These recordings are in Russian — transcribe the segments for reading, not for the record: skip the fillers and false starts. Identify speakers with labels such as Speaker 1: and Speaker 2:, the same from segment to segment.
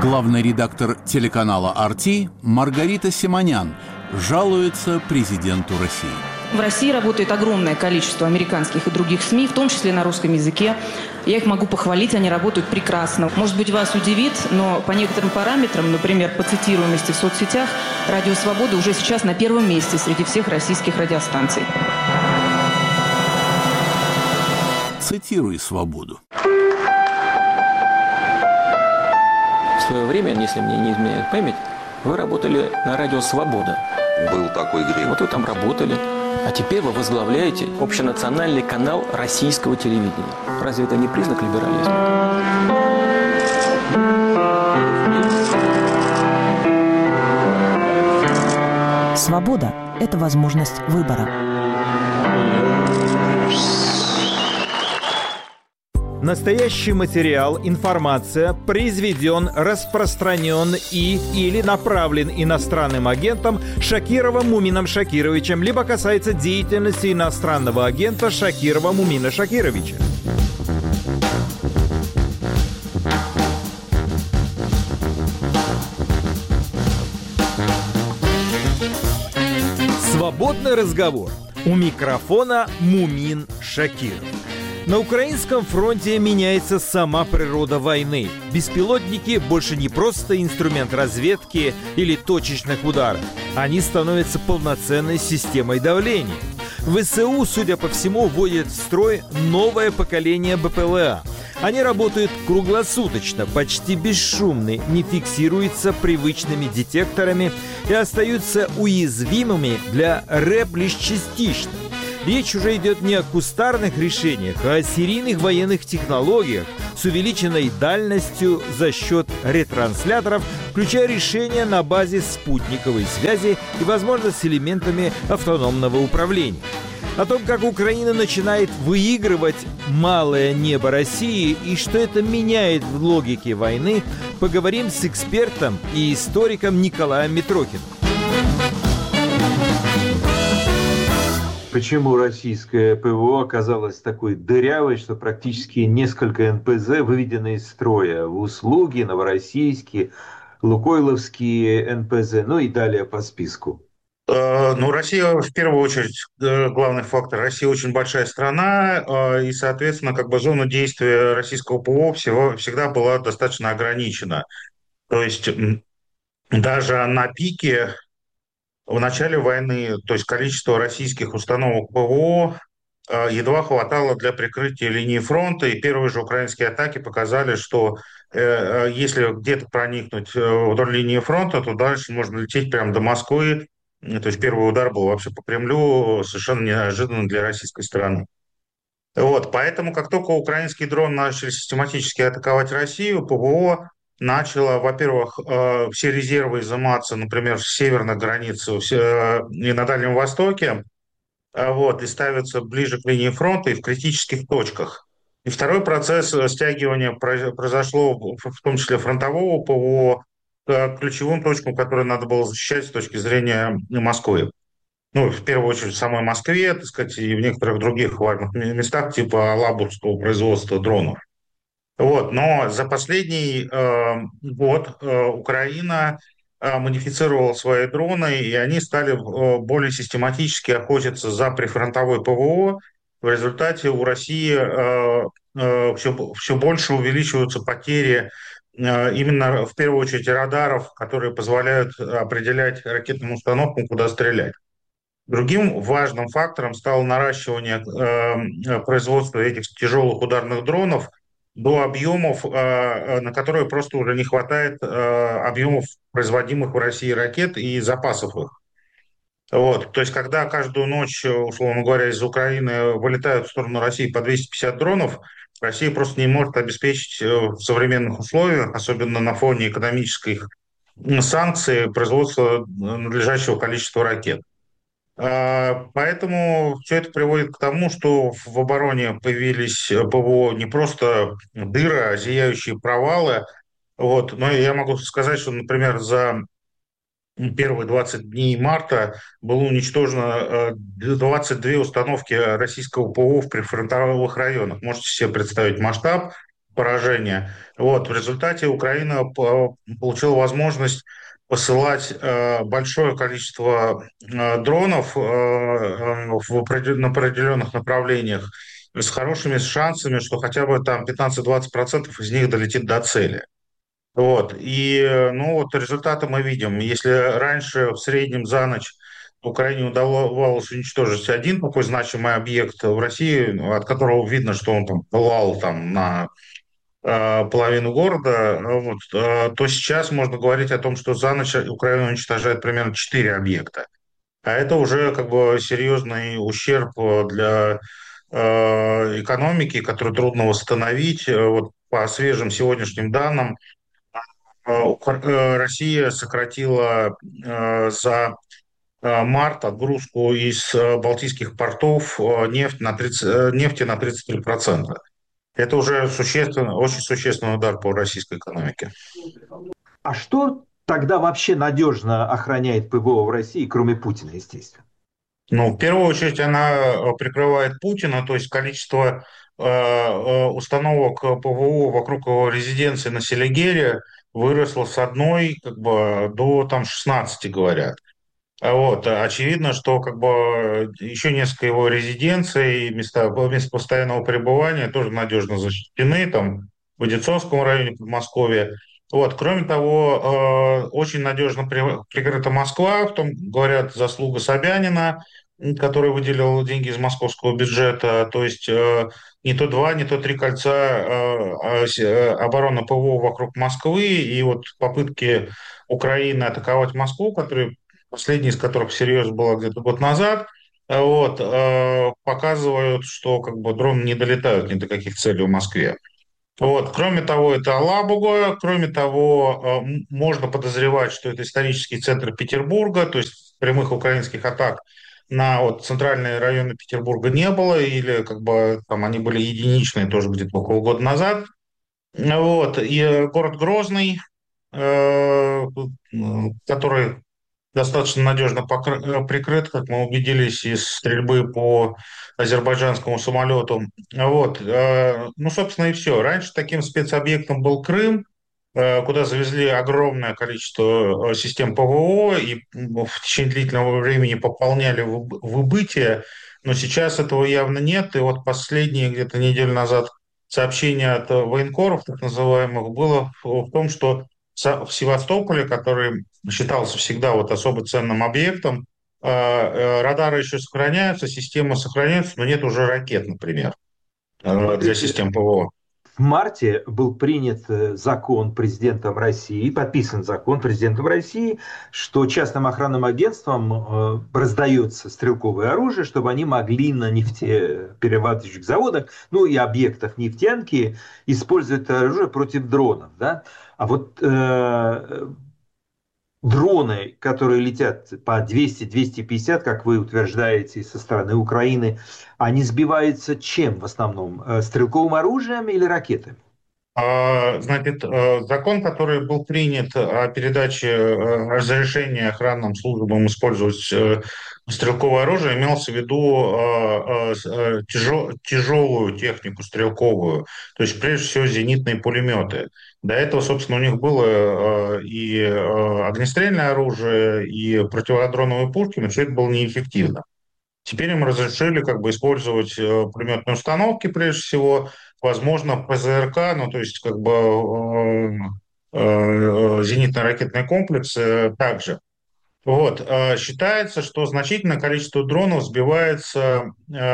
Speaker 1: Главный редактор телеканала «Арти» Маргарита Симонян жалуется президенту России.
Speaker 2: В России работает огромное количество американских и других СМИ, в том числе на русском языке. Я их могу похвалить, они работают прекрасно. Может быть, вас удивит, но по некоторым параметрам, например, по цитируемости в соцсетях, «Радио Свобода» уже сейчас на первом месте среди всех российских радиостанций.
Speaker 1: Цитируй «Свободу».
Speaker 3: В свое время, если мне не изменяет память, вы работали на радио «Свобода».
Speaker 4: Был такой грех.
Speaker 3: Вот вы там работали. А теперь вы возглавляете общенациональный канал российского телевидения. Разве это не признак либерализма?
Speaker 5: Свобода – это возможность выбора.
Speaker 6: Настоящий материал, информация произведен, распространен или направлен иностранным агентом Шакировым Мумином Шакировичем, либо касается деятельности иностранного агента Шакирова Мумина Шакировича. Свободный разговор. У микрофона Мумин Шакиров. На украинском фронте меняется сама природа войны. Беспилотники больше не просто инструмент разведки или точечных ударов. Они становятся полноценной системой давления. ВСУ, судя по всему, вводит в строй новое поколение БПЛА. Они работают круглосуточно, почти бесшумны, не фиксируются привычными детекторами и остаются уязвимыми для РЭБ лишь частично. Речь уже идет не о кустарных решениях, а о серийных военных технологиях с увеличенной дальностью за счет ретрансляторов, включая решения на базе спутниковой связи и, возможно, с элементами автономного управления. О том, как Украина начинает выигрывать малое небо России и что это меняет в логике войны, поговорим с экспертом и историком Николаем Митрохиным.
Speaker 7: Почему российское ПВО оказалось такой дырявой, что практически несколько НПЗ выведены из строя? В Услуги, Новороссийске, Лукойловские НПЗ, ну и далее по списку.
Speaker 8: Россия в первую очередь, главный фактор. Россия очень большая страна, и, соответственно, зона действия российского ПВО всегда была достаточно ограничена. То есть даже на пике в начале войны, то есть количество российских установок ПВО едва хватало для прикрытия линии фронта, и первые же украинские атаки показали, что если где-то проникнуть вдоль линии фронта, то дальше можно лететь прямо до Москвы. То есть первый удар был вообще по Кремлю, совершенно неожиданно для российской стороны. Поэтому, как только украинские дроны начали систематически атаковать Россию, ПВО начало, во-первых, все резервы изыматься, например, с северной границы и на Дальнем Востоке, и ставиться ближе к линии фронта и в критических точках. И второй процесс стягивания произошло, в том числе фронтового ПВО, к ключевым точкам, которые надо было защищать с точки зрения Москвы. В первую очередь в самой Москве, так сказать, и в некоторых других важных местах, типа Алабутского производства дронов. Но за последний год Украина модифицировала свои дроны, и они стали более систематически охотиться за прифронтовой ПВО. В результате у России все больше увеличиваются потери именно в первую очередь радаров, которые позволяют определять ракетным установкам, куда стрелять. Другим важным фактором стало наращивание производства этих тяжелых ударных дронов до объемов, на которые просто уже не хватает объемов производимых в России ракет и запасов их. То есть, когда каждую ночь, условно говоря, из Украины вылетают в сторону России по 250 дронов, Россия просто не может обеспечить в современных условиях, особенно на фоне экономических санкций, производство надлежащего количества ракет. Поэтому все это приводит к тому, что в обороне появились ПВО не просто дыры, а зияющие провалы. Но я могу сказать, что, например, за первые 20 дней марта было уничтожено 22 установки российского ПВО в прифронтовых районах. Можете себе представить масштаб. поражения. Вот, в результате Украина получила возможность посылать большое количество дронов на определенных направлениях с хорошими шансами, что хотя бы там 15-20% из них долетит до цели. Вот. И, ну, вот результаты мы видим. Если раньше в среднем за ночь Украине удавалось уничтожить один такой значимый объект в России, ну, от которого видно, что он там пылал там на половину города, вот, то сейчас можно говорить о том, что за ночь Украина уничтожает примерно 4 объекта. А это уже как бы серьезный ущерб для экономики, который трудно восстановить. Вот по свежим сегодняшним данным, Россия сократила за март отгрузку из балтийских портов нефти на 33%. Это уже существенно, очень существенный удар по российской экономике.
Speaker 7: А что тогда вообще надежно охраняет ПВО в России, кроме Путина, естественно?
Speaker 8: Ну, в первую очередь она прикрывает Путина, то есть количество установок ПВО вокруг его резиденции на Селигере выросло с одной как бы, до там, 16, говорят. Вот. Очевидно, что как бы еще несколько его резиденций, места постоянного пребывания тоже надежно защищены, там в Одинцовском районе Подмосковья. Вот. Кроме того, очень надежно прикрыта Москва, в том, говорят, заслуга Собянина, который выделил деньги из московского бюджета. То есть не то два, не то три кольца обороны ПВО вокруг Москвы, и вот попытки Украины атаковать Москву, которые последняя из которых всерьез была где-то год назад, вот, показывают, что как бы дроны не долетают ни до каких целей в Москве. Вот. Кроме того, это Алабуга, кроме того, можно подозревать, что это исторический центр Петербурга, то есть прямых украинских атак на вот, центральные районы Петербурга не было, или как бы там они были единичные тоже где-то около года назад. Вот. И город Грозный, который достаточно надежно прикрыт, как мы убедились из стрельбы по азербайджанскому самолету. Вот. Ну, собственно, и все. Раньше таким спецобъектом был Крым, куда завезли огромное количество систем ПВО и в течение длительного времени пополняли выбытие, но сейчас этого явно нет. И вот последние где-то неделю назад сообщение от военкоров, так называемых, было в том, что в Севастополе, который считался всегда вот особо ценным объектом, радары еще сохраняются, системы сохраняются, но нет уже ракет, например, для систем ПВО.
Speaker 7: В марте был принят закон президентом России, подписан закон президентом России, что частным охранным агентствам раздается стрелковое оружие, чтобы они могли на нефтеперерабатывающих заводах, ну и объектах нефтянки использовать это оружие против дронов. Да? А вот дроны, которые летят по 200-250, как вы утверждаете, со стороны Украины, они сбиваются чем в основном? Стрелковым оружием или ракетами?
Speaker 8: Значит, закон, который был принят о передаче разрешения охранным службам использовать стрелковое оружие, имелся в виду тяжелую технику стрелковую, то есть прежде всего зенитные пулеметы. До этого, собственно, у них было и огнестрельное оружие, и противодроновые пушки, но все это было неэффективно. Теперь им разрешили как бы использовать пулеметные установки прежде всего, возможно, ПЗРК, ну то есть как бы зенитно-ракетный комплекс также. Вот. Считается, что значительное количество дронов сбивается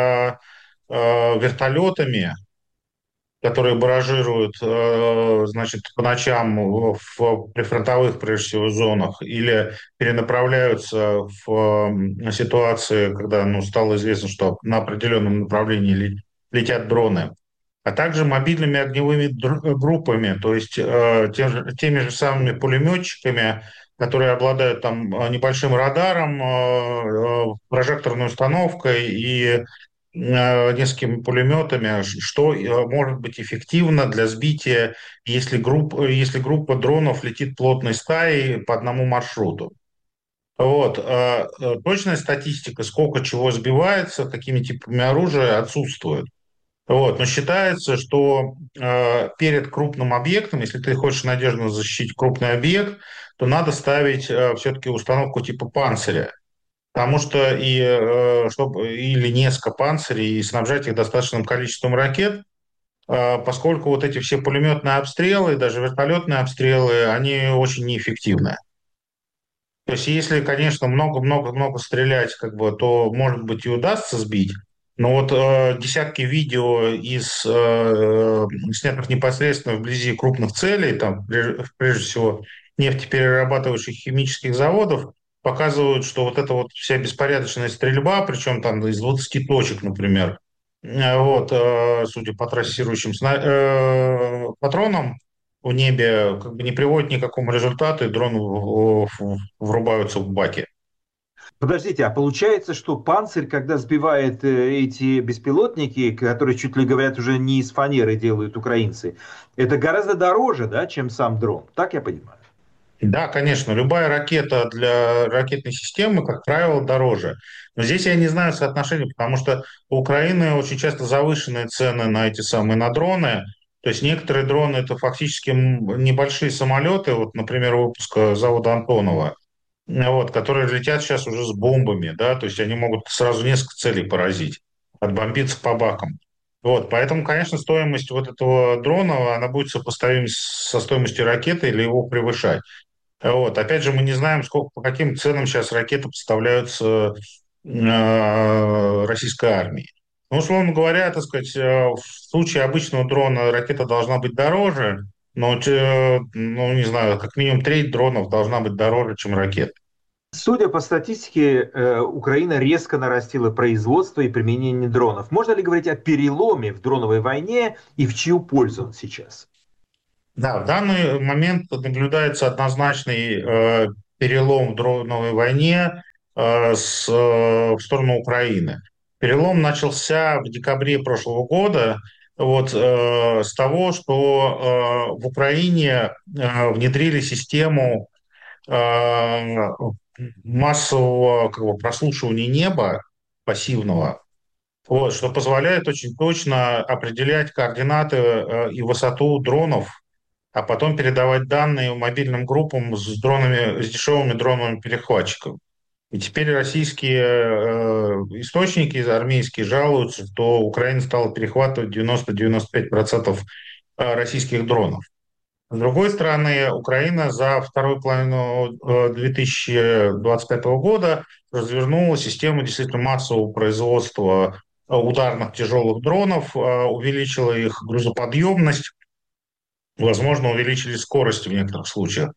Speaker 8: вертолетами, которые баражируют, значит, по ночам в прифронтовых, прежде всего, зонах, или перенаправляются в ситуации, когда ну, стало известно, что на определенном направлении летят дроны, а также мобильными огневыми группами, то есть теми же самыми пулеметчиками, которые обладают там небольшим радаром, прожекторной установкой и несколькими пулеметами, что может быть эффективно для сбития, если группа дронов летит плотной стаей по одному маршруту. Вот. Точная статистика, сколько чего сбивается, какими типами оружия, отсутствует. Вот. Но считается, что перед крупным объектом, если ты хочешь надежно защитить крупный объект, то надо ставить все-таки установку типа «Панциря». Потому что чтобы, или несколько панцирей и снабжать их достаточным количеством ракет, поскольку вот эти все пулеметные обстрелы, даже вертолетные обстрелы, они очень неэффективны. То есть если, конечно, много-много-много стрелять, то, может быть, и удастся сбить. Но вот десятки видео снятых непосредственно вблизи крупных целей, там, прежде всего, нефтеперерабатывающих химических заводов, показывают, что вот эта вот вся беспорядочная стрельба, причем там из 20 точек, например, судя по трассирующим патронам, в небе не приводит ни к какому результату, и дроны врубаются в баки.
Speaker 7: Подождите, а получается, что «Панцирь», когда сбивает эти беспилотники, которые, чуть ли говорят, уже не из фанеры делают украинцы, это гораздо дороже, да, чем сам дрон? Так я понимаю?
Speaker 8: Да, конечно, любая ракета для ракетной системы, как правило, дороже. Но здесь я не знаю соотношения, потому что у Украины очень часто завышенные цены на эти самые на дроны. То есть некоторые дроны это фактически небольшие самолеты, вот, например, выпуска завода Антонова, которые летят сейчас уже с бомбами, да, то есть они могут сразу несколько целей поразить, отбомбиться по бакам. Вот, поэтому, конечно, стоимость вот этого дрона, она будет сопоставима со стоимостью ракеты или его превышать. Вот. Опять же, мы не знаем, по каким ценам сейчас ракеты поставляются российской армии. Ну, условно говоря, так сказать, в случае обычного дрона ракета должна быть дороже, но, ну, не знаю, как минимум треть дронов должна быть дороже, чем ракета.
Speaker 7: Судя по статистике, Украина резко нарастила производство и применение дронов. Можно ли говорить о переломе в дроновой войне и в чью пользу он сейчас?
Speaker 8: Да, в данный момент наблюдается однозначный перелом в дроновой войне в сторону Украины. Перелом начался в декабре прошлого года с того, что в Украине внедрили систему массового прослушивания неба пассивного, что позволяет очень точно определять координаты и высоту дронов, а потом передавать данные мобильным группам с дешевыми дроновыми перехватчиками. И теперь российские источники армейские жалуются, что Украина стала перехватывать 90-95% российских дронов. С другой стороны, Украина за вторую половину 2025 года развернула систему действительно массового производства ударных тяжелых дронов, увеличила их грузоподъемность, возможно, увеличили скорость в некоторых случаях.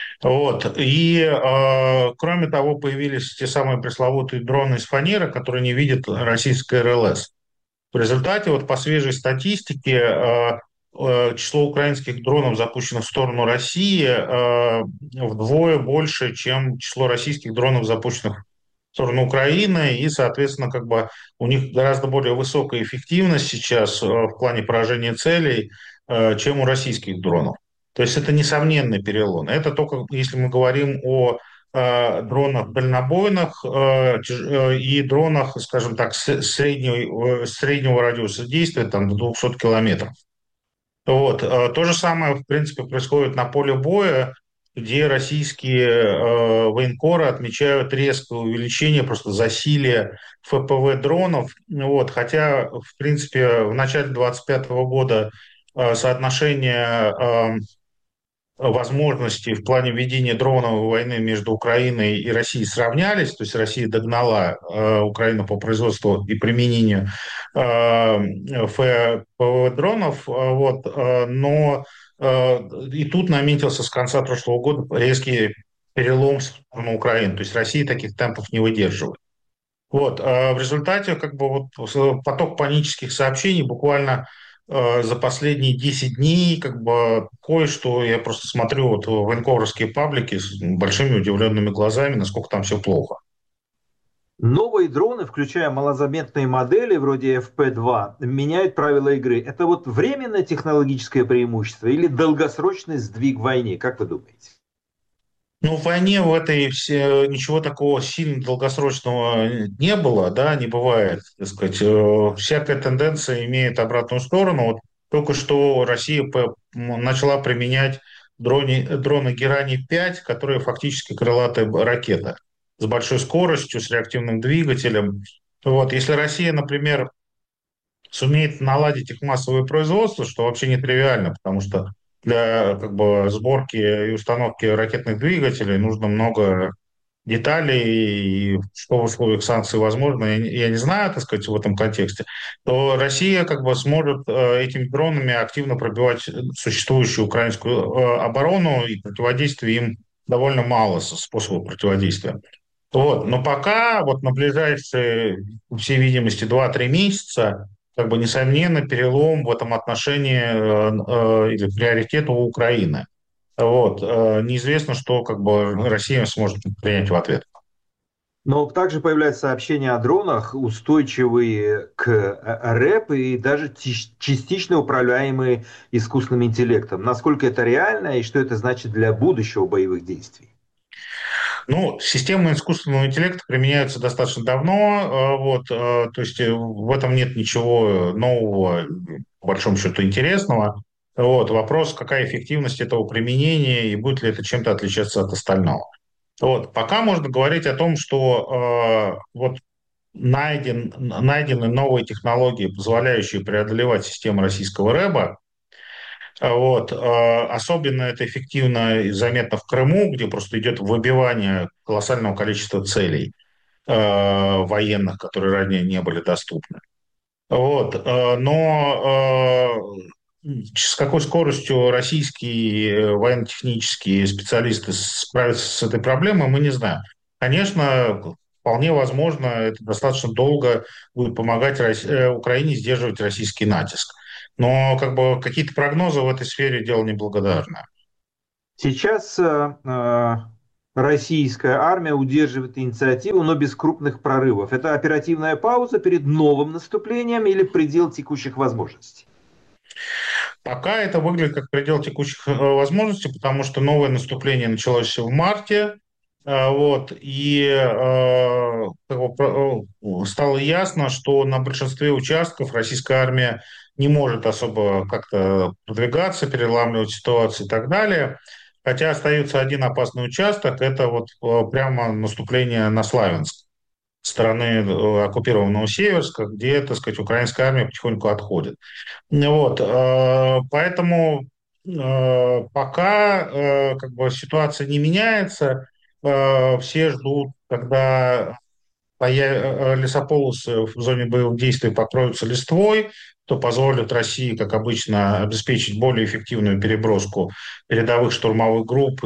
Speaker 8: Кроме того, появились те самые пресловутые дроны из фанеры, которые не видят российское РЛС. В результате, по свежей статистике, число украинских дронов, запущенных в сторону России, вдвое больше, чем число российских дронов, запущенных в сторону Украины, и, соответственно, у них гораздо более высокая эффективность сейчас в плане поражения целей, чем у российских дронов. То есть это несомненный перелом. Это только если мы говорим о дронах дальнобойных и дронах, скажем так, среднего радиуса действия, там, до 200 километров. То же самое, в принципе, происходит на поле боя, где российские военкоры отмечают резкое увеличение просто засилия ФПВ дронов. Хотя, в принципе, в начале 2025 года соотношение возможностей в плане ведения дроновой войны между Украиной и Россией сравнялись, то есть Россия догнала Украину по производству и применению ФПВ дронов, но и тут наметился с конца прошлого года резкий перелом в сторону Украины, то есть Россия таких темпов не выдерживает. В результате поток панических сообщений буквально за последние 10 дней кое-что, я просто смотрю военкоровские паблики с большими удивленными глазами, насколько там все плохо.
Speaker 7: Новые дроны, включая малозаметные модели вроде FP2, меняют правила игры. Это временное технологическое преимущество или долгосрочный сдвиг в войне? Как вы думаете?
Speaker 8: Ну, в войне в этой ничего такого сильно долгосрочного не было, да, не бывает, так сказать. Всякая тенденция имеет обратную сторону. Вот только что Россия начала применять дроны Герани-5, которые фактически крылатая ракета с большой скоростью, с реактивным двигателем. Вот. Если Россия, например, сумеет наладить их массовое производство, что вообще не тривиально, потому что для как бы, сборки и установки ракетных двигателей нужно много деталей, и что в условиях санкций возможно, я не знаю, так сказать, в этом контексте, то Россия как бы сможет этими дронами активно пробивать существующую украинскую оборону, и противодействия им довольно мало способов противодействия. Вот. Но пока, вот на ближайшие, по всей видимости, 2-3 месяца, как бы несомненно, перелом в этом отношении или приоритет у Украины. Вот. Неизвестно, что как бы Россия сможет принять в ответ.
Speaker 7: Но также появляются сообщения о дронах, устойчивые к РЭП и даже частично управляемые искусственным интеллектом. Насколько это реально и что это значит для будущего боевых действий?
Speaker 8: Ну, системы искусственного интеллекта применяются достаточно давно, вот, то есть в этом нет ничего нового, по большому счету, интересного. Вот, вопрос, какая эффективность этого применения и будет ли это чем-то отличаться от остального. Вот, пока можно говорить о том, что вот найдены новые технологии, позволяющие преодолевать систему российского рэба. Вот. Особенно это эффективно и заметно в Крыму, где просто идет выбивание колоссального количества целей военных, которые ранее не были доступны. Вот. Но с какой скоростью российские военно-технические специалисты справятся с этой проблемой, мы не знаем. Конечно, вполне возможно, это достаточно долго будет помогать Украине сдерживать российский натиск. Но как бы какие-то прогнозы в этой сфере дело неблагодарное.
Speaker 7: Сейчас российская армия удерживает инициативу, но без крупных прорывов. Это оперативная пауза перед новым наступлением или предел текущих возможностей?
Speaker 8: Пока это выглядит как предел текущих возможностей, потому что новое наступление началось в марте, вот, и стало ясно, что на большинстве участков российская армия не может особо как-то продвигаться, переламливать ситуацию и так далее. Хотя остается один опасный участок, это вот прямо наступление на Славянск стороны оккупированного Северска, где, так сказать, украинская армия потихоньку отходит. Вот, поэтому пока как бы ситуация не меняется, все ждут, когда лесополосы в зоне боевых действий покроются листвой, то позволит России, как обычно, обеспечить более эффективную переброску передовых штурмовых групп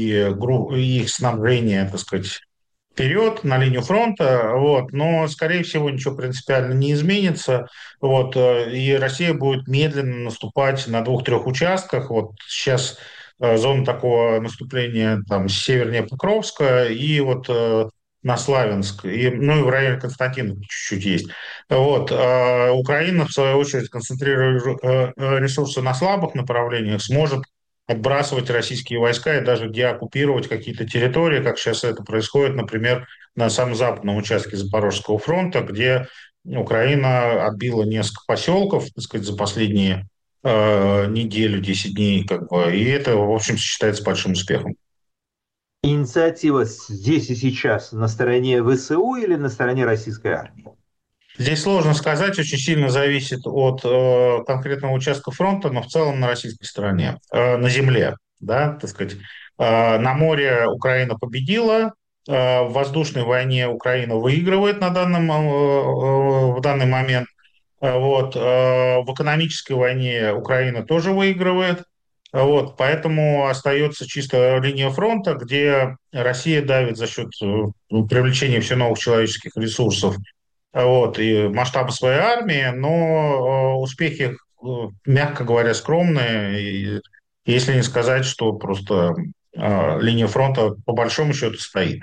Speaker 8: и их снабжение, так сказать, вперед на линию фронта, вот, но, скорее всего, ничего принципиально не изменится, вот, и Россия будет медленно наступать на 2-3 участках, вот сейчас зона такого наступления там севернее Покровска и вот на Славянск, ну и в районе Константиновки чуть-чуть есть. Вот. Украина, в свою очередь, концентрируя ресурсы на слабых направлениях, сможет отбрасывать российские войска и даже деоккупировать какие-то территории, как сейчас это происходит, например, на самом западном участке Запорожского фронта, где Украина отбила несколько поселков, так сказать, за последние неделю, 10 дней, как бы, и это, в общем, считается большим успехом.
Speaker 7: Инициатива здесь и сейчас на стороне ВСУ или на стороне российской армии?
Speaker 8: Здесь сложно сказать, очень сильно зависит от конкретного участка фронта, но в целом на российской стороне, на земле, да, так сказать. На море Украина победила, в воздушной войне Украина выигрывает в данный момент. Вот. В экономической войне Украина тоже выигрывает. Вот. Поэтому остается чисто линия фронта, где Россия давит за счет привлечения все новых человеческих ресурсов, вот, и масштаба своей армии, но успехи, мягко говоря, скромные, и, если не сказать, что просто линия фронта по большому счету стоит.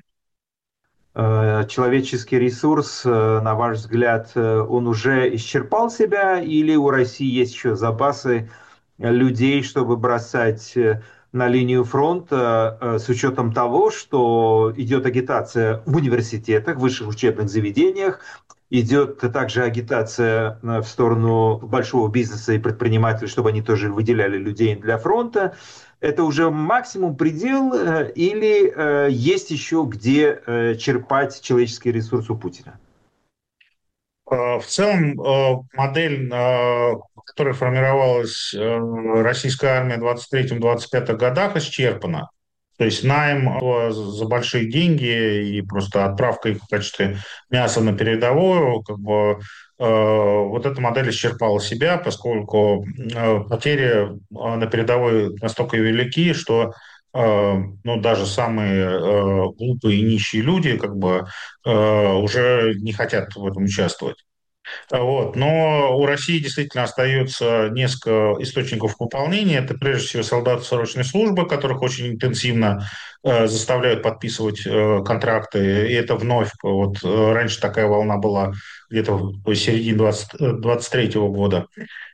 Speaker 7: Человеческий ресурс, на ваш взгляд, он уже исчерпал себя или у России есть еще запасы людей, чтобы бросать на линию фронта с учетом того, что идет агитация в университетах, в высших учебных заведениях, идет также агитация в сторону большого бизнеса и предпринимателей, чтобы они тоже выделяли людей для фронта. Это уже максимум, предел, или есть еще где черпать человеческий ресурс у Путина?
Speaker 8: В целом, модель, которая формировалась российской армией в 23-25 годах, исчерпана. То есть найм за большие деньги и просто отправка их в качестве мяса на передовую, вот эта модель исчерпала себя, поскольку потери на передовой настолько велики, что даже самые глупые и нищие люди уже не хотят в этом участвовать. Но у России действительно остается несколько источников пополнения. Это прежде всего солдаты срочной службы, которых очень интенсивно заставляют подписывать контракты. И это вновь, раньше такая волна была где-то в середине 2023 года.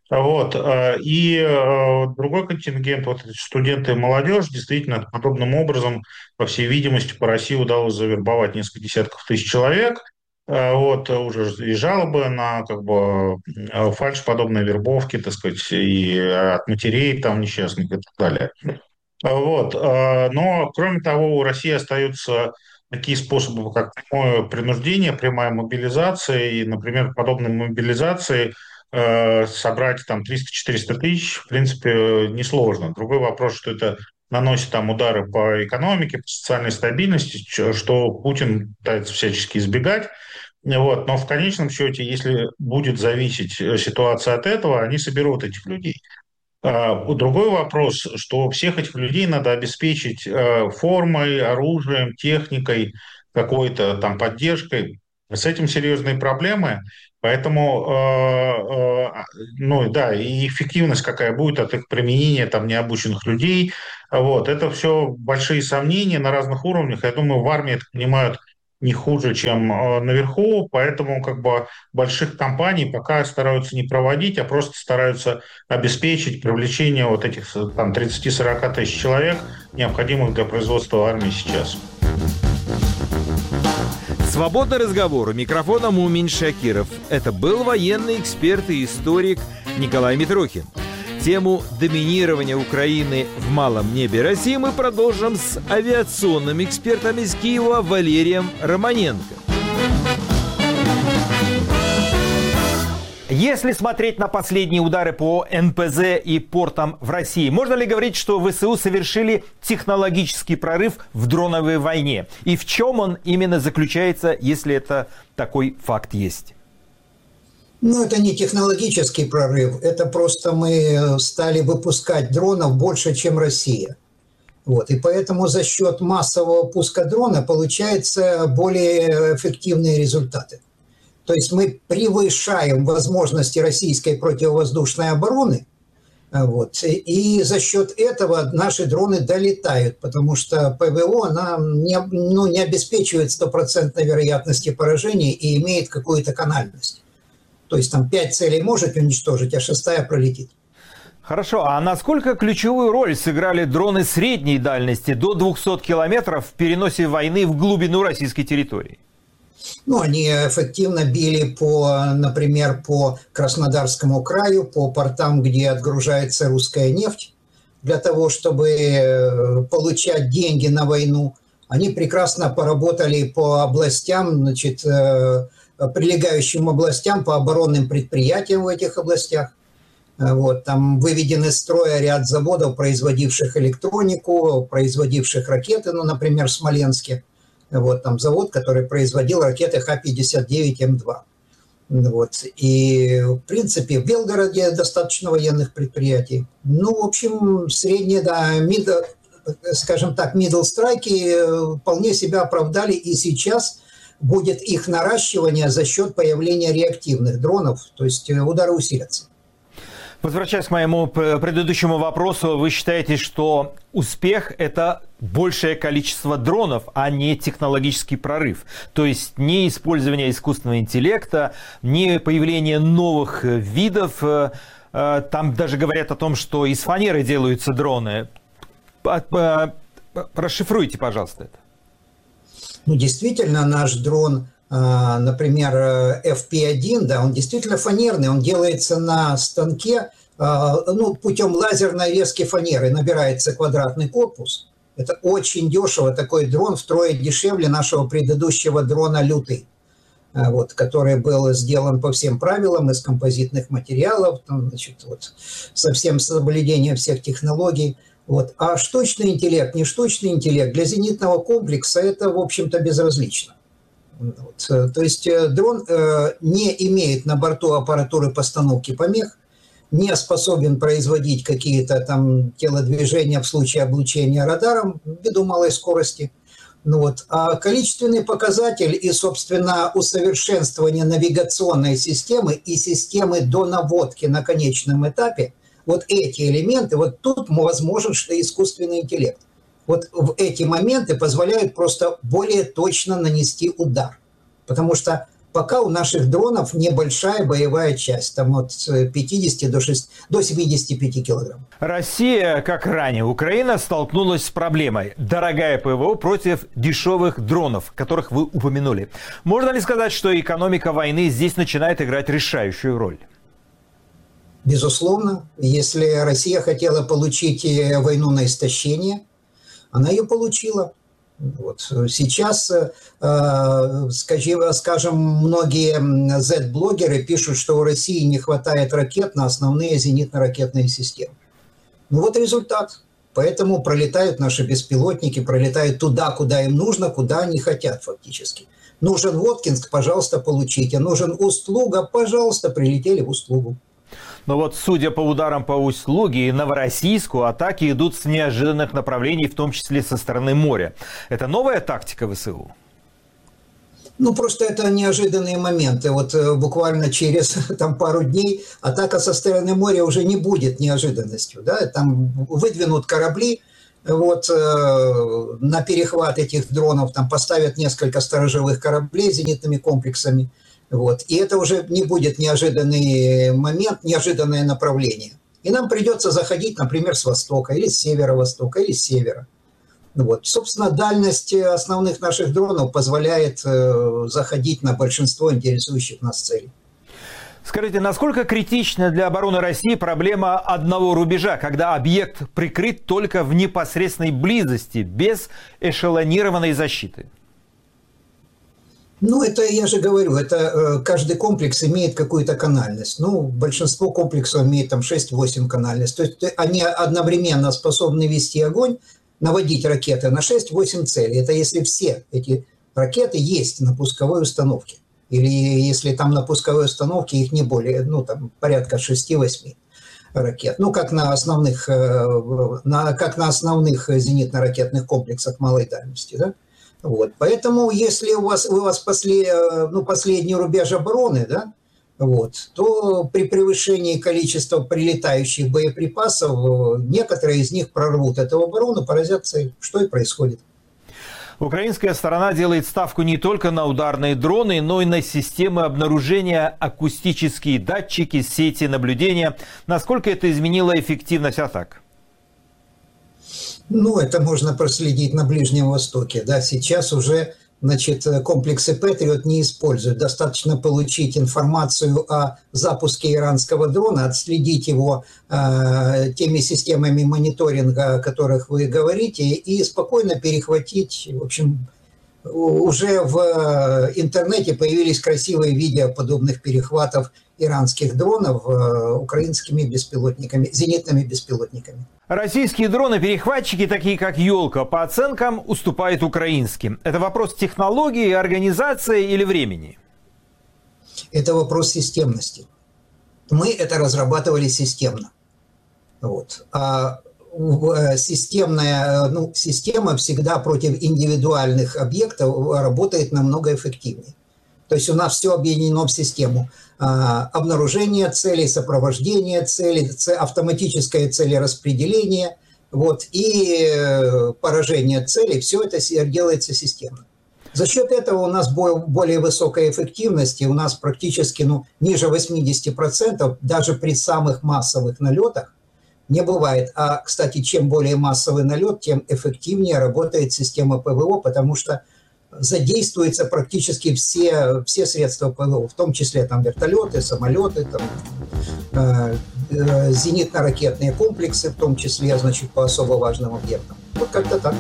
Speaker 8: И другой контингент, студенты и молодежь, действительно, подобным образом, по всей видимости, по России удалось завербовать несколько десятков тысяч человек. Уже и жалобы на фальшподобные вербовки, так сказать, и от матерей там несчастных и так далее. Но, кроме того, у России остаются такие способы, как прямое принуждение, прямая мобилизация. И, например, подобной мобилизации собрать там 300-400 тысяч, в принципе, несложно. Другой вопрос, что это наносит удары по экономике, по социальной стабильности, что Путин пытается всячески избегать. Но в конечном счете, если будет зависеть ситуация от этого, они соберут этих людей. Другой вопрос, что всех этих людей надо обеспечить формой, оружием, техникой, какой-то там поддержкой. С этим серьезные проблемы, поэтому, и эффективность какая будет от их применения необученных людей. Это все большие сомнения на разных уровнях. Я думаю, в армии это понимают не хуже, чем наверху, поэтому больших кампаний пока стараются не проводить, а просто стараются обеспечить привлечение этих 30-40 тысяч человек, необходимых для производства армии сейчас.
Speaker 6: Свободный разговор. У микрофона Мумин Шакиров. Это был военный эксперт и историк Николай Митрохин. Тему доминирования Украины в малом небе России мы продолжим с авиационным экспертом из Киева Валерием Романенко. Если смотреть на последние удары по НПЗ и портам в России, можно ли говорить, что ВСУ совершили технологический прорыв в дроновой войне? И в чем он именно заключается, если это такой факт есть?
Speaker 4: Это не технологический прорыв, это просто мы стали выпускать дронов больше, чем Россия. И поэтому за счет массового пуска дрона получаются более эффективные результаты. То есть мы превышаем возможности российской противовоздушной обороны, и за счет этого наши дроны долетают, потому что ПВО она не обеспечивает стопроцентной вероятности поражения и имеет какую-то канальность. То есть 5 целей может уничтожить, а 6-я пролетит.
Speaker 6: Хорошо, а насколько ключевую роль сыграли дроны средней дальности до 200 километров в переносе войны в глубину российской территории?
Speaker 4: Они эффективно били, например, по Краснодарскому краю, по портам, где отгружается русская нефть, для того, чтобы получать деньги на войну. Они прекрасно поработали по областям, прилегающим областям, по оборонным предприятиям в этих областях. Там выведен из строя ряд заводов, производивших электронику, производивших ракеты, например, в Смоленске. Там завод, который производил ракеты Х-59М2. И, в принципе, в Белгороде достаточно военных предприятий. В общем, средние, middle страйки вполне себя оправдали, и сейчас будет их наращивание за счет появления реактивных дронов, то есть удары усилятся.
Speaker 6: Возвращаясь к моему предыдущему вопросу, вы считаете, что успех – это большее количество дронов, а не технологический прорыв? То есть не использование искусственного интеллекта, не появление новых видов. Там даже говорят о том, что из фанеры делаются дроны. Расшифруйте, пожалуйста, это.
Speaker 4: Ну, действительно, наш дрон, например, FP1, да, он действительно фанерный, он делается на станке, ну, путем лазерной резки фанеры, набирается квадратный корпус. Это очень дешево, такой дрон втрое дешевле нашего предыдущего дрона «Лютый», вот, который был сделан по всем правилам из композитных материалов, там, значит, вот, со всем соблюдением всех технологий. Вот. А штучный интеллект, не штучный интеллект, для зенитного комплекса это, в общем-то, безразлично. Вот. То есть дрон не имеет на борту аппаратуры постановки помех, не способен производить какие-то там телодвижения в случае облучения радаром ввиду малой скорости. Ну вот. А количественный показатель и, собственно, усовершенствование навигационной системы и системы до наводки на конечном этапе, вот эти элементы, вот тут возможен что искусственный интеллект. Вот в эти моменты позволяют просто более точно нанести удар. Потому что пока у наших дронов небольшая боевая часть, там от 50 до 75 килограмм.
Speaker 6: Россия, как ранее Украина, столкнулась с проблемой. Дорогая ПВО против дешевых дронов, которых вы упомянули. Можно ли сказать, что экономика войны здесь начинает играть решающую роль?
Speaker 4: Безусловно, если Россия хотела получить войну на истощение, она ее получила. Вот. Сейчас, скажем, многие Z-блогеры пишут, что у России не хватает ракет на основные зенитно-ракетные системы. Ну вот результат. Поэтому пролетают наши беспилотники, пролетают туда, куда им нужно, куда они хотят фактически. Нужен Воткинск, пожалуйста, получите. Нужен Усть-Луга, пожалуйста, прилетели в Усть-Лугу.
Speaker 6: Но вот, судя по ударам по Усть-Луге и Новороссийску, атаки идут с неожиданных направлений, в том числе со стороны моря. Это новая тактика ВСУ?
Speaker 4: Ну, просто это неожиданные моменты. Вот буквально через там, пару дней атака со стороны моря уже не будет неожиданностью. Да? Там выдвинут корабли вот, на перехват этих дронов, там поставят несколько сторожевых кораблей с зенитными комплексами. Вот. И это уже не будет неожиданный момент, неожиданное направление. И нам придется заходить, например, с востока, или с северо-востока, или с севера. Вот. Собственно, дальность основных наших дронов позволяет заходить на большинство интересующих нас целей.
Speaker 6: Скажите, насколько критична для обороны России проблема одного рубежа, когда объект прикрыт только в непосредственной близости, без эшелонированной защиты?
Speaker 4: Ну, это, я же говорю, это каждый комплекс имеет какую-то канальность. Ну, большинство комплексов имеет там 6-8 канальность. То есть они одновременно способны вести огонь, наводить ракеты на 6-8 целей. Это если все эти ракеты есть на пусковой установке. Или если там на пусковой установке их не более, ну, там порядка 6-8 ракет. Ну, как на основных зенитно-ракетных комплексах малой дальности, да? Вот. Поэтому, если у вас последний рубеж обороны, да, вот, то при превышении количества прилетающих боеприпасов некоторые из них прорвут эту оборону, поразят цель, что и происходит.
Speaker 6: Украинская сторона делает ставку не только на ударные дроны, но и на системы обнаружения, акустические датчики, сети наблюдения. Насколько это изменило эффективность атак?
Speaker 4: Ну, это можно проследить на Ближнем Востоке. Да, сейчас уже, значит, комплексы Патриот не используют. Достаточно получить информацию о запуске иранского дрона, отследить его теми системами мониторинга, о которых вы говорите, и спокойно перехватить. В общем, уже в интернете появились красивые видео подобных перехватов иранских дронов украинскими беспилотниками, зенитными беспилотниками.
Speaker 6: Российские дроны-перехватчики, такие как «Елка», по оценкам уступают украинским. Это вопрос технологии, организации или времени?
Speaker 4: Это вопрос системности. Мы это разрабатывали системно. Вот. А система всегда против индивидуальных объектов работает намного эффективнее. То есть у нас все объединено в систему. Обнаружение целей, сопровождение целей, автоматическое целераспределение, вот, и поражение целей. Все это делается системно. За счет этого у нас более высокая эффективность, и у нас практически ниже 80%, даже при самых массовых налетах, Не бывает. А, кстати, чем более массовый налет, тем эффективнее работает система ПВО, потому что задействуются практически все средства ПВО, в том числе там вертолеты, самолеты, там, зенитно-ракетные комплексы, в том числе, значит, по особо важным объектам. Вот как-то так.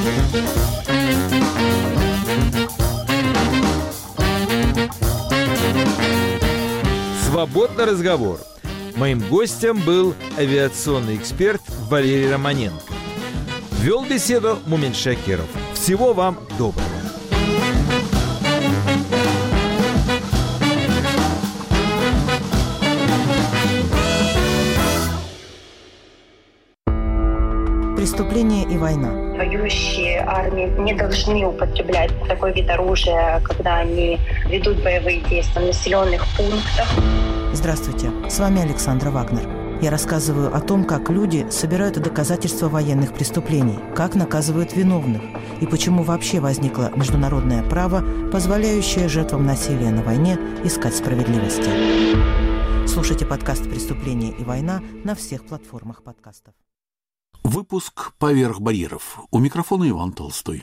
Speaker 6: Свободный разговор. Моим гостем был авиационный эксперт Валерий Романенко. Вел беседу Мумин Шакиров. Всего вам доброго.
Speaker 5: Преступление и война.
Speaker 9: Воюющие армии не должны употреблять такой вид оружия, когда они ведут боевые действия в населенных пунктах.
Speaker 5: Здравствуйте, с вами Александра Вагнер. Я рассказываю о том, как люди собирают доказательства военных преступлений, как наказывают виновных и почему вообще возникло международное право, позволяющее жертвам насилия на войне искать справедливости. Слушайте подкаст «Преступление и война» на всех платформах подкастов.
Speaker 1: Выпуск «Поверх барьеров». У микрофона Иван Толстой.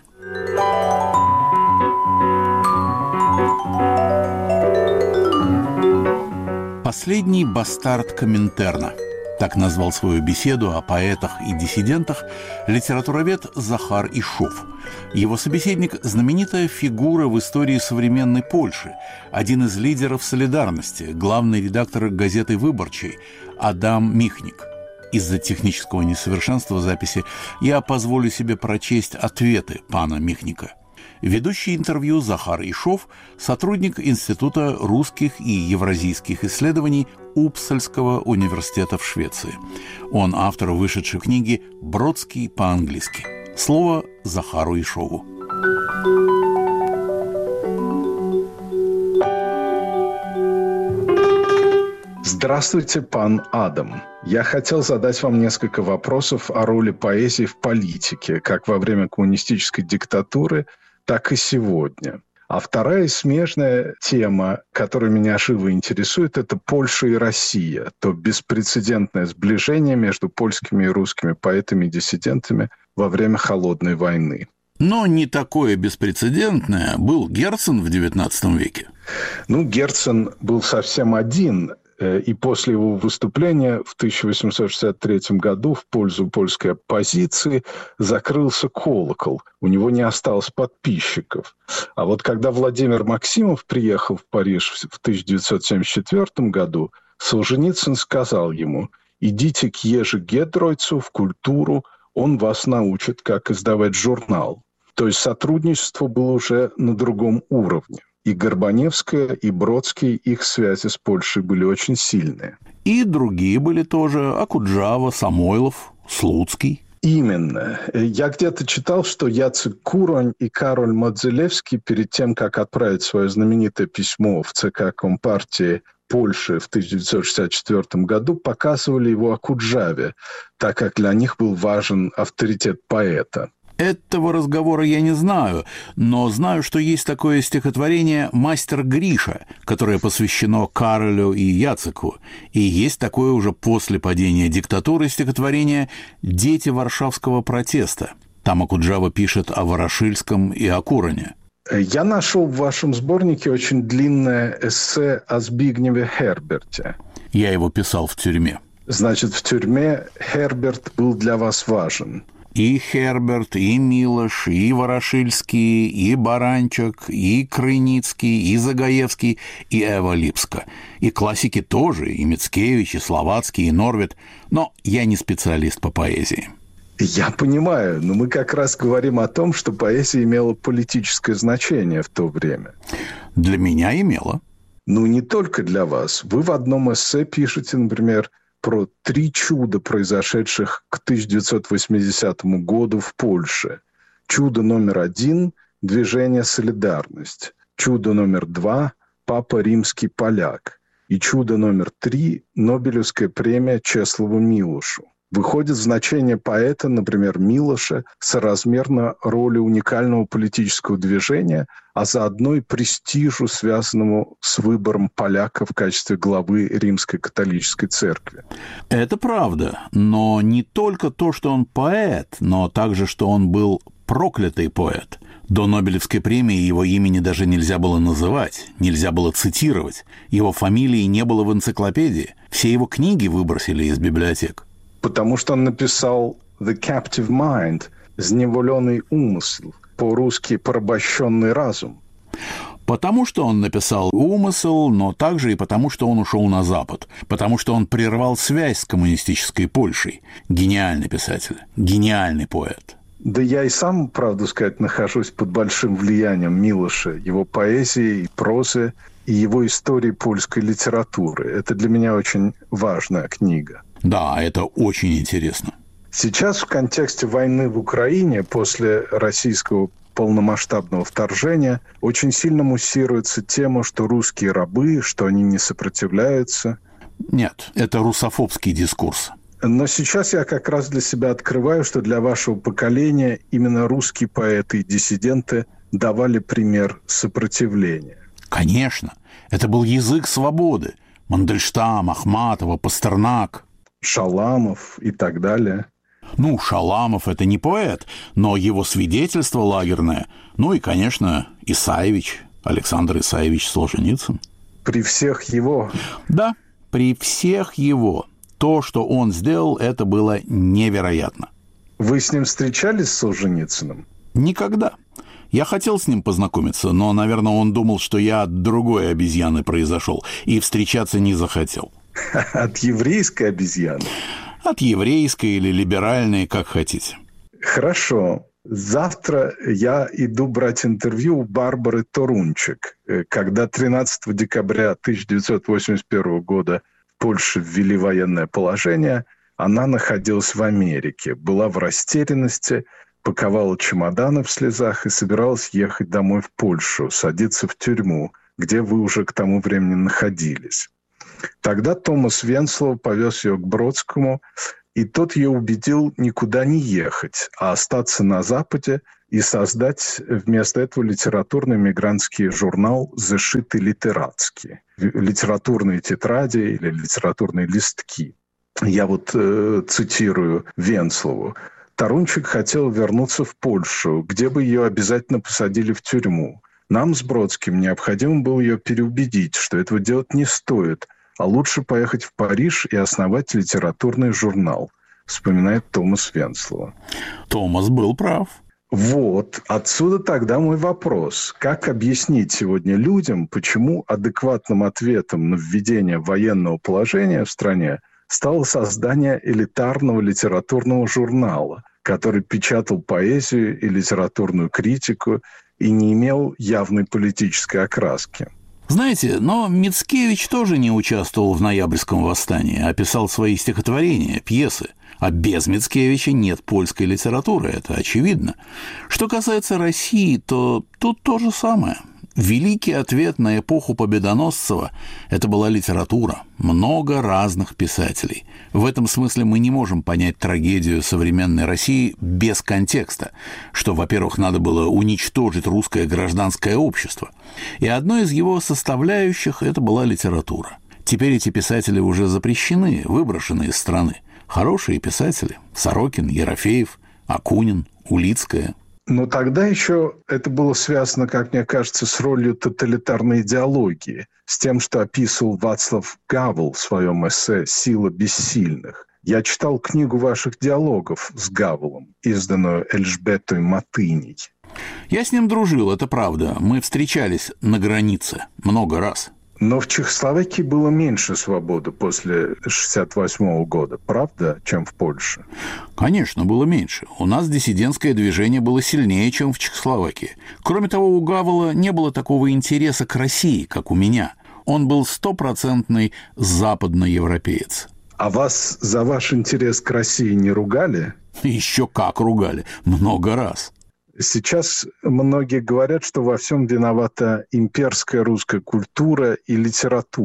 Speaker 1: Последний бастард Коминтерна. Так назвал свою беседу о поэтах и диссидентах литературовед Захар Ишов. Его собеседник – знаменитая фигура в истории современной Польши, один из лидеров солидарности, главный редактор газеты «Выборчей» Адам Михник. Из-за технического несовершенства записи я позволю себе прочесть ответы пана Михника. Ведущий интервью Захар Ишов – сотрудник Института русских и евразийских исследований Упсальского университета в Швеции. Он автор вышедшей книги «Бродский по-английски». Слово Захару Ишову.
Speaker 10: Здравствуйте, пан Адам. Я хотел задать вам несколько вопросов о роли поэзии в политике, как во время коммунистической диктатуры, так и сегодня. А вторая смежная тема, которая меня живо интересует, это Польша и Россия, то беспрецедентное сближение между польскими и русскими поэтами и диссидентами во время Холодной войны.
Speaker 1: Но не такое беспрецедентное был Герцен в XIX веке.
Speaker 10: Герцен был совсем один. И после его выступления в 1863 году в пользу польской оппозиции закрылся колокол. У него не осталось подписчиков. А вот когда Владимир Максимов приехал в Париж в 1974 году, Солженицын сказал ему: «Идите к Ежи Гедройцу в культуру, он вас научит, как издавать журнал». То есть сотрудничество было уже на другом уровне. И Горбаневская, и Бродский, их связи с Польшей были очень сильные.
Speaker 1: И другие были тоже. Акуджава, Самойлов, Слуцкий.
Speaker 10: Именно. Я где-то читал, что Яцек Куронь и Кароль Модзелевский перед тем, как отправить свое знаменитое письмо в ЦК Компартии Польши в 1964 году, показывали его Акуджаве, так как для них был важен авторитет поэта.
Speaker 1: Этого разговора я не знаю, но знаю, что есть такое стихотворение «Мастер Гриша», которое посвящено Каролю и Яцеку, и есть такое уже после падения диктатуры стихотворение «Дети варшавского протеста». Там Акуджава пишет о Ворошильском и о Куроне.
Speaker 10: Я нашел в вашем сборнике очень длинное эссе о Збигневе Херберте.
Speaker 1: Я его писал в тюрьме.
Speaker 10: Значит, в тюрьме Херберт был для вас важен.
Speaker 1: И Херберт, и Милош, и Ворошильский, и Баранчак, и Крыницкий, и Загаевский, и Эва Липска. И классики тоже, и Мицкевич, и Словацкий, и Норвит. Но я не специалист по поэзии.
Speaker 10: Я понимаю, но мы как раз говорим о том, что поэзия имела политическое значение в то время.
Speaker 1: Для меня имела.
Speaker 10: Не только для вас. Вы в одном эссе пишете, например, про 3 чуда, произошедших к 1980 году в Польше. Чудо номер 1 – движение «Солидарность». Чудо номер 2 – Папа Римский поляк. И чудо номер 3 – Нобелевская премия Чеслову Милошу. Выходит, значение поэта, например, Милоша, соразмерно роли уникального политического движения, а заодно и престижу, связанному с выбором поляка в качестве главы Римской католической церкви.
Speaker 1: Это правда, но не только то, что он поэт, но также, что он был проклятый поэт. До Нобелевской премии его имени даже нельзя было называть, нельзя было цитировать. Его фамилии не было в энциклопедии. Все его книги выбросили из библиотек.
Speaker 10: Потому что он написал «The Captive Mind» – «Зневоленный умысл», по-русски «порабощенный разум».
Speaker 1: Потому что он написал «Умысел», но также и потому, что он ушел на Запад. Потому что он прервал связь с коммунистической Польшей. Гениальный писатель, гениальный поэт.
Speaker 10: Да я и сам, правду сказать, нахожусь под большим влиянием Милоша, его поэзии и прозы, и его истории польской литературы. Это для меня очень важная книга.
Speaker 1: Да, это очень интересно.
Speaker 10: Сейчас в контексте войны в Украине после российского полномасштабного вторжения очень сильно муссируется тема, что русские рабы, что они не сопротивляются.
Speaker 1: Нет, это русофобский дискурс.
Speaker 10: Но сейчас я как раз для себя открываю, что для вашего поколения именно русские поэты и диссиденты давали пример сопротивления.
Speaker 1: Конечно. Это был язык свободы. Мандельштам, Ахматова, Пастернак.
Speaker 10: Шаламов и так далее.
Speaker 1: Ну, Шаламов – это не поэт, но его свидетельство лагерное. Ну и, конечно, Исаевич, Александр Исаевич Солженицын.
Speaker 10: При всех его...
Speaker 1: Да, при всех его. То, что он сделал, это было невероятно.
Speaker 10: Вы с ним встречались, с Солженицыным?
Speaker 1: Никогда. Я хотел с ним познакомиться, но, наверное, он думал, что я от другой обезьяны произошел, и встречаться не захотел.
Speaker 10: От еврейской обезьяны?
Speaker 1: От еврейской или либеральной, как хотите.
Speaker 10: Хорошо. Завтра я иду брать интервью у Барбары Торунчик, когда 13 декабря 1981 года в Польше ввели военное положение, она находилась в Америке, была в растерянности, паковала чемоданы в слезах и собиралась ехать домой в Польшу, садиться в тюрьму, где вы уже к тому времени находились. Тогда Томас Венслов повез ее к Бродскому, и тот ее убедил никуда не ехать, а остаться на Западе и создать вместо этого литературный мигрантский журнал «Зешиты литератские», литературные тетради или литературные листки. Я цитирую Венслову. Торунчик хотел вернуться в Польшу, где бы ее обязательно посадили в тюрьму. Нам с Бродским необходимо было ее переубедить, что этого делать не стоит, а лучше поехать в Париж и основать литературный журнал, вспоминает Томас Венслова.
Speaker 1: Томас был прав.
Speaker 10: Отсюда тогда мой вопрос. Как объяснить сегодня людям, почему адекватным ответом на введение военного положения в стране стало создание элитарного литературного журнала, который печатал поэзию и литературную критику и не имел явной политической окраски?
Speaker 1: Знаете, но Мицкевич тоже не участвовал в ноябрьском восстании, а писал свои стихотворения, пьесы. А без Мицкевича нет польской литературы, это очевидно. Что касается России, то тут то же самое. Великий ответ на эпоху Победоносцева – это была литература, много разных писателей. В этом смысле мы не можем понять трагедию современной России без контекста, что, во-первых, надо было уничтожить русское гражданское общество, и одной из его составляющих – это была литература. Теперь эти писатели уже запрещены, выброшены из страны. Хорошие писатели – Сорокин, Ерофеев, Акунин, Улицкая.
Speaker 10: Но тогда еще это было связано, как мне кажется, с ролью тоталитарной идеологии, с тем, что описывал Вацлав Гавел в своем эссе «Сила бессильных». Я читал книгу ваших диалогов с Гавелом, изданную Эльжбетой Матыней.
Speaker 1: Я с ним дружил, это правда. Мы встречались на границе много раз.
Speaker 10: Но в Чехословакии было меньше свободы после 1968 года, правда, чем в Польше?
Speaker 1: Конечно, было меньше. У нас диссидентское движение было сильнее, чем в Чехословакии. Кроме того, у Гавела не было такого интереса к России, как у меня. Он был стопроцентный западноевропеец.
Speaker 10: А вас за ваш интерес к России не ругали?
Speaker 1: Еще как ругали. Много раз.
Speaker 10: Сейчас многие говорят, что во всем виновата имперская русская культура и литература.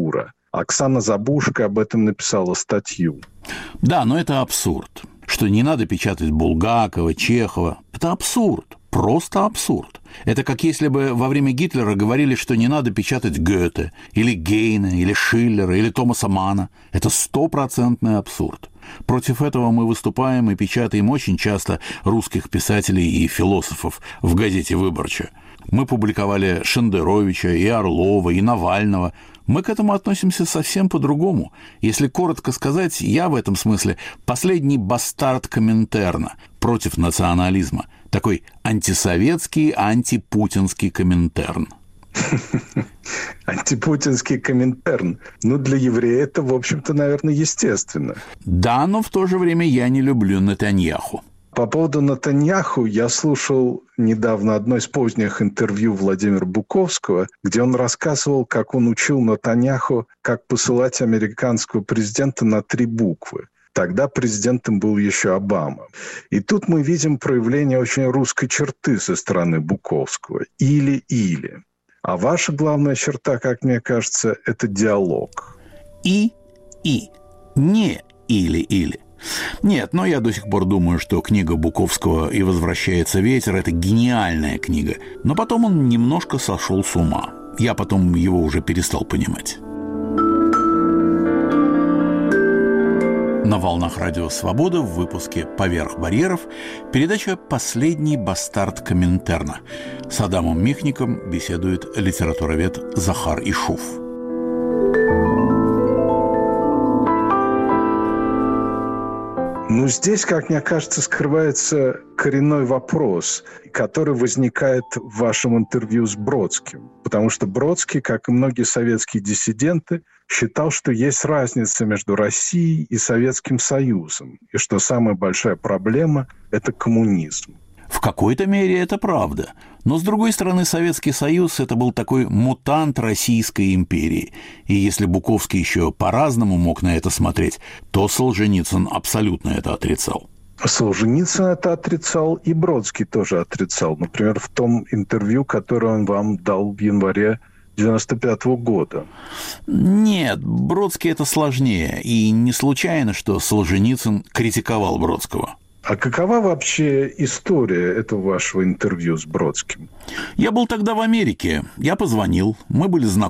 Speaker 10: Оксана Забушка об этом написала статью.
Speaker 1: Да, но это абсурд. Что не надо печатать Булгакова, Чехова. Это абсурд. Просто абсурд. Это как если бы во время Гитлера говорили, что не надо печатать Гёте, или Гейна, или Шиллера, или Томаса Манна. Это 100% абсурд. Против этого мы выступаем и печатаем очень часто русских писателей и философов в газете «Выборча». Мы публиковали Шендеровича, и Орлова, и Навального. Мы к этому относимся совсем по-другому. Если коротко сказать, я в этом смысле последний бастард Коминтерна против национализма. Такой антисоветский, антипутинский Коминтерн.
Speaker 10: Антипутинский Коминтерн. Ну, для еврея это, в общем-то, наверное, естественно.
Speaker 1: Да, но в то же время я не люблю Нетаньяху.
Speaker 10: По поводу Нетаньяху я слушал недавно одно из поздних интервью Владимира Буковского, где он рассказывал, как он учил Нетаньяху, как посылать американского президента на 3 буквы. Тогда президентом был еще Обама. И тут мы видим проявление очень русской черты со стороны Буковского. Или-или. А ваша главная черта, как мне кажется, это диалог.
Speaker 1: И. Не или-или. Нет, но я до сих пор думаю, что книга Буковского «И возвращается ветер» – это гениальная книга. Но потом он немножко сошел с ума. Я потом его уже перестал понимать. На волнах радио «Свобода» в выпуске «Поверх барьеров» передача «Последний бастард Коминтерна». С Адамом Михником беседует литературовед Захар Ишуф.
Speaker 10: Ну, здесь, как мне кажется, скрывается коренной вопрос, который возникает в вашем интервью с Бродским. Потому что Бродский, как и многие советские диссиденты, считал, что есть разница между Россией и Советским Союзом, и что самая большая проблема – это коммунизм.
Speaker 1: В какой-то мере это правда. Но, с другой стороны, Советский Союз – это был такой мутант Российской империи. И если Буковский еще по-разному мог на это смотреть, то Солженицын абсолютно это отрицал.
Speaker 10: Солженицын это отрицал, и Бродский тоже отрицал. Например, в том интервью, которое он вам дал в январе 1995 года.
Speaker 1: Нет, Бродский это сложнее. И не случайно, что Солженицын критиковал Бродского.
Speaker 10: А какова вообще история этого вашего интервью с Бродским?
Speaker 1: Я был тогда в Америке. Я позвонил. Мы были знакомы.